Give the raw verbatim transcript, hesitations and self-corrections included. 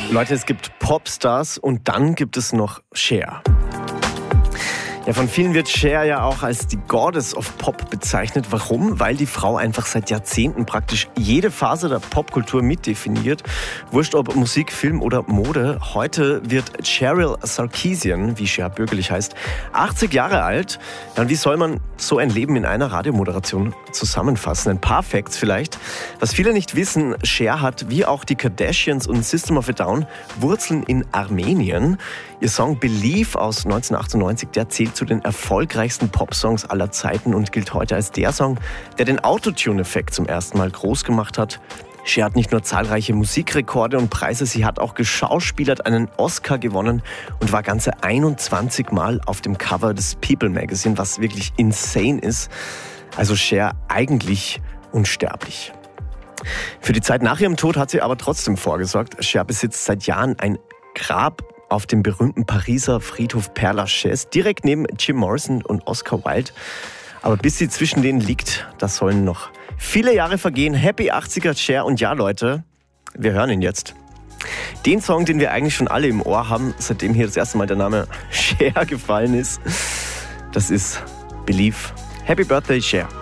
Leute, es gibt Popstars und dann gibt es noch Cher. Ja, von vielen wird Cher ja auch als die Goddess of Pop bezeichnet. Warum? Weil die Frau einfach seit Jahrzehnten praktisch jede Phase der Popkultur mitdefiniert. Wurscht ob Musik, Film oder Mode. Heute wird Cheryl Sarkisian, wie Cher bürgerlich heißt, achtzig Jahre alt. Dann wie soll man so ein Leben in einer Radiomoderation zusammenfassen? Ein paar Facts vielleicht. Was viele nicht wissen, Cher hat wie auch die Kardashians und System of a Down Wurzeln in Armenien. Ihr Song Believe aus neunzehnhundertachtundneunzig, der zählt zu den erfolgreichsten Popsongs aller Zeiten und gilt heute als der Song, der den Autotune-Effekt zum ersten Mal groß gemacht hat. Cher hat nicht nur zahlreiche Musikrekorde und Preise, sie hat auch geschauspielert, einen Oscar gewonnen und war ganze einundzwanzig Mal auf dem Cover des People Magazine, was wirklich insane ist. Also Cher eigentlich unsterblich. Für die Zeit nach ihrem Tod hat sie aber trotzdem vorgesorgt. Cher besitzt seit Jahren ein Grab auf dem berühmten Pariser Friedhof Père Lachaise, direkt neben Jim Morrison und Oscar Wilde. Aber bis sie zwischen denen liegt, das sollen noch viele Jahre vergehen. Happy achtziger Cher und ja Leute, wir hören ihn jetzt. Den Song, den wir eigentlich schon alle im Ohr haben, seitdem hier das erste Mal der Name Cher gefallen ist, das ist Believe. Happy Birthday, Cher.